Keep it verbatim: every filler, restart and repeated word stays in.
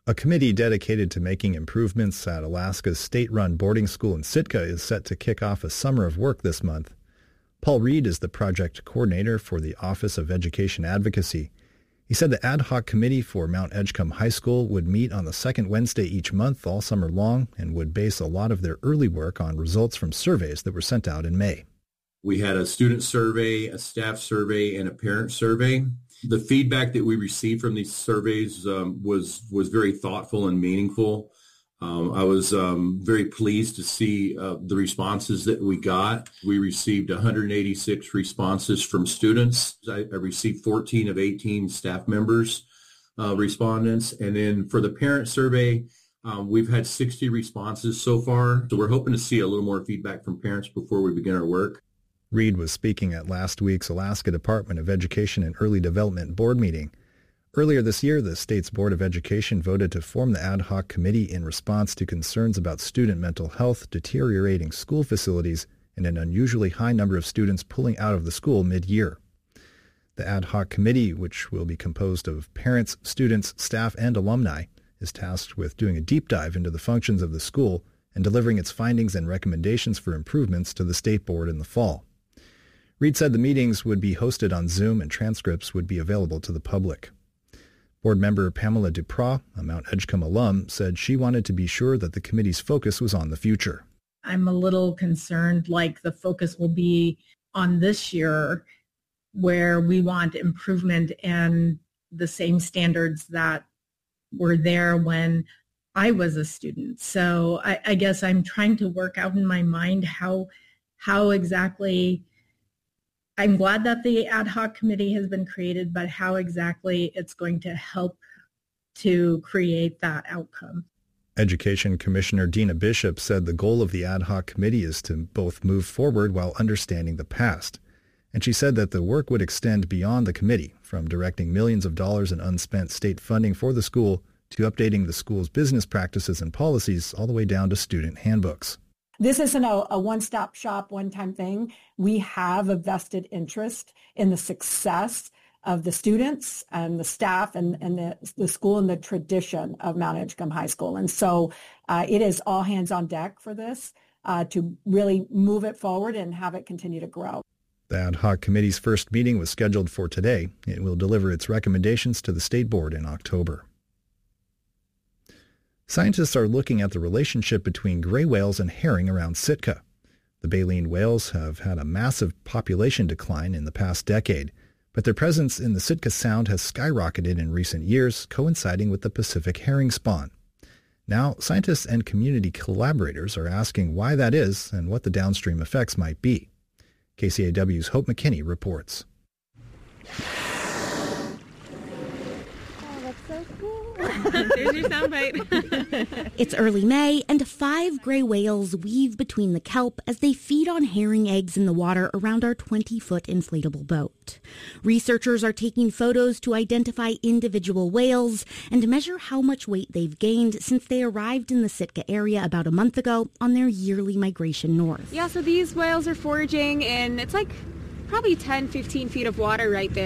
A committee dedicated to making improvements at Alaska's state-run boarding school in Sitka is set to kick off a summer of work this month. Paul Reed is the project coordinator for the Office of Education Advocacy. He said the ad hoc committee for Mount Edgecombe High School would meet on the second Wednesday each month all summer long and would base a lot of their early work on results from surveys that were sent out in May. We had a student survey, a staff survey, and a parent survey. The feedback that we received from these surveys um, was was very thoughtful and meaningful. Um, I was um, very pleased to see uh, the responses that we got. We received one hundred eighty-six responses from students. I, I received fourteen of eighteen staff members uh, respondents. And then for the parent survey, um, we've had sixty responses so far. So we're hoping to see a little more feedback from parents before we begin our work. Reed was speaking at last week's Alaska Department of Education and Early Development board meeting. Earlier this year, the state's Board of Education voted to form the ad hoc committee in response to concerns about student mental health, deteriorating school facilities, and an unusually high number of students pulling out of the school mid-year. The ad hoc committee, which will be composed of parents, students, staff, and alumni, is tasked with doing a deep dive into the functions of the school and delivering its findings and recommendations for improvements to the state board in the fall. Reed said the meetings would be hosted on Zoom and transcripts would be available to the public. Board member Pamela Dupras, a Mount Edgecombe alum, said she wanted to be sure that the committee's focus was on the future. I'm a little concerned like the focus will be on this year, where we want improvement and the same standards that were there when I was a student. So I, I guess I'm trying to work out in my mind how how exactly. I'm glad that the ad hoc committee has been created, but how exactly it's going to help to create that outcome. Education Commissioner Dina Bishop said the goal of the ad hoc committee is to both move forward while understanding the past. And she said that the work would extend beyond the committee, from directing millions of dollars in unspent state funding for the school to updating the school's business practices and policies all the way down to student handbooks. This isn't a, a one-stop shop, one-time thing. We have a vested interest in the success of the students and the staff and, and the, the school and the tradition of Mount Edgecombe High School. And so uh, it is all hands on deck for this uh, to really move it forward and have it continue to grow. The ad hoc committee's first meeting was scheduled for today. It will deliver its recommendations to the state board in October. Scientists are looking at the relationship between gray whales and herring around Sitka. The baleen whales have had a massive population decline in the past decade, but their presence in the Sitka Sound has skyrocketed in recent years, coinciding with the Pacific herring spawn. Now, scientists and community collaborators are asking why that is and what the downstream effects might be. K C A W's Hope McKinney reports. There's your soundbite. It's early May, and five gray whales weave between the kelp as they feed on herring eggs in the water around our twenty-foot inflatable boat. Researchers are taking photos to identify individual whales and measure how much weight they've gained since they arrived in the Sitka area about a month ago on their yearly migration north. Yeah, so these whales are foraging, and it's like probably ten, fifteen feet of water right there.